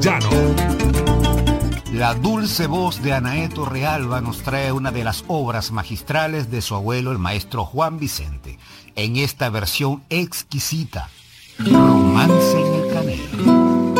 Llano. La dulce voz de Anaé Torrealba nos trae una de las obras magistrales de su abuelo, el maestro Juan Vicente, en esta versión exquisita, Romance